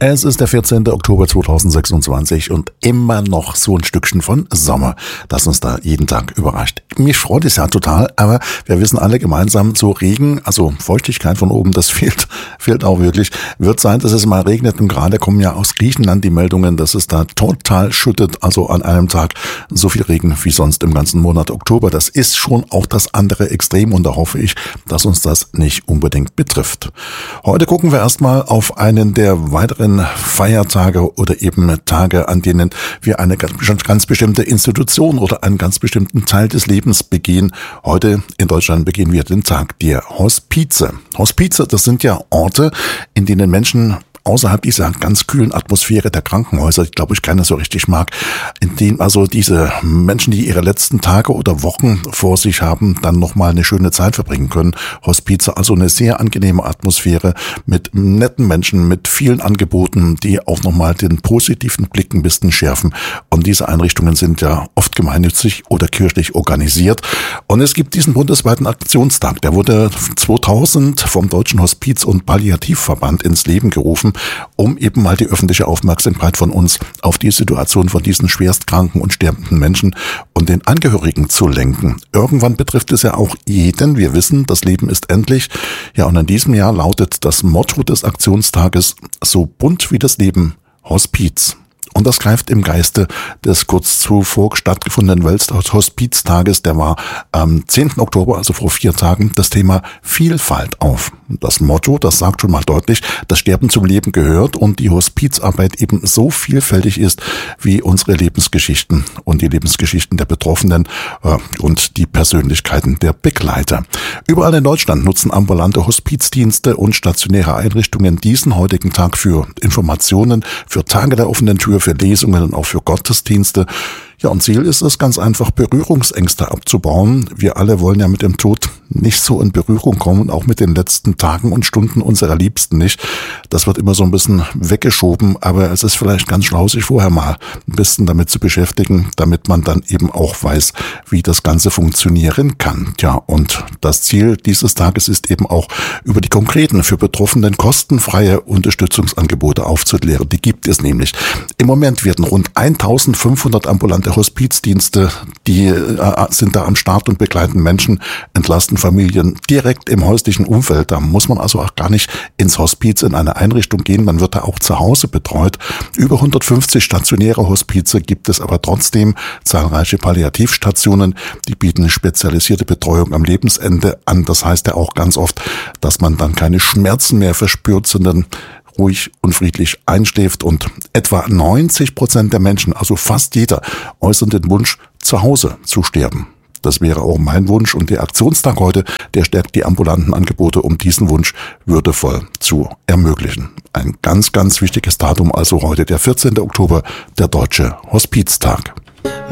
Es ist der 14. Oktober 2026 und immer noch so ein Stückchen von Sommer, das uns da jeden Tag überrascht. Mich freut es ja total, aber wir wissen alle gemeinsam, so Regen, also Feuchtigkeit von oben, das fehlt auch wirklich. Wird sein, dass es mal regnet und gerade kommen ja aus Griechenland die Meldungen, dass es da total schüttet, also an einem Tag so viel Regen wie sonst im ganzen Monat Oktober. Das ist schon auch das andere Extrem und da hoffe ich, dass uns das nicht unbedingt betrifft. Heute gucken wir erstmal auf einen der weiteren Feiertage oder eben Tage, an denen wir eine ganz bestimmte Institution oder einen ganz bestimmten Teil des Lebens begehen. Heute in Deutschland begehen wir den Tag der Hospize. Hospize, das sind ja Orte, in denen Menschen außerhalb dieser ganz kühlen Atmosphäre der Krankenhäuser, die glaube ich keiner so richtig mag, in denen also diese Menschen, die ihre letzten Tage oder Wochen vor sich haben, dann nochmal eine schöne Zeit verbringen können. Hospize, also eine sehr angenehme Atmosphäre mit netten Menschen, mit vielen Angeboten, die auch nochmal den positiven Blick ein bisschen schärfen. Und diese Einrichtungen sind ja oft gemeinnützig oder kirchlich organisiert. Und es gibt diesen bundesweiten Aktionstag, der wurde 2000 vom Deutschen Hospiz- und Palliativverband ins Leben gerufen, um eben mal die öffentliche Aufmerksamkeit von uns auf die Situation von diesen schwerstkranken und sterbenden Menschen und den Angehörigen zu lenken. Irgendwann betrifft es ja auch jeden. Wir wissen, das Leben ist endlich. Ja, und in diesem Jahr lautet das Motto des Aktionstages: so bunt wie das Leben, Hospiz. Und das greift im Geiste des kurz zuvor stattgefundenen Welthospiztages, der war am 10. Oktober, also vor 4 Tagen, das Thema Vielfalt auf. Das Motto, das sagt schon mal deutlich, dass Sterben zum Leben gehört und die Hospizarbeit eben so vielfältig ist wie unsere Lebensgeschichten und die Lebensgeschichten der Betroffenen und die Persönlichkeiten der Begleiter. Überall in Deutschland nutzen ambulante Hospizdienste und stationäre Einrichtungen diesen heutigen Tag für Informationen, für Tage der offenen Tür, für Lesungen und auch für Gottesdienste. Ja, und Ziel ist es ganz einfach, Berührungsängste abzubauen. Wir alle wollen ja mit dem Tod nicht so in Berührung kommen, auch mit den letzten Tagen und Stunden unserer Liebsten nicht. Das wird immer so ein bisschen weggeschoben, aber es ist vielleicht ganz schlau, sich vorher mal ein bisschen damit zu beschäftigen, damit man dann eben auch weiß, wie das Ganze funktionieren kann. Ja, und das Ziel dieses Tages ist eben auch, über die konkreten, für Betroffenen kostenfreie Unterstützungsangebote aufzuklären. Die gibt es nämlich. Im Moment werden rund 1500 ambulante Hospizdienste, die sind da am Start und begleiten Menschen, entlasten Familien direkt im häuslichen Umfeld. Da muss man also auch gar nicht ins Hospiz, in eine Einrichtung gehen, man wird da auch zu Hause betreut. Über 150 stationäre Hospize gibt es aber trotzdem, zahlreiche Palliativstationen, die bieten spezialisierte Betreuung am Lebensende an. Das heißt ja auch ganz oft, dass man dann keine Schmerzen mehr verspürt, sondern ruhig und friedlich einschläft, und etwa 90% der Menschen, also fast jeder, äußern den Wunsch, zu Hause zu sterben. Das wäre auch mein Wunsch, und der Aktionstag heute, der stärkt die ambulanten Angebote, um diesen Wunsch würdevoll zu ermöglichen. Ein ganz, ganz wichtiges Datum, also heute der 14. Oktober, der Deutsche Hospiztag.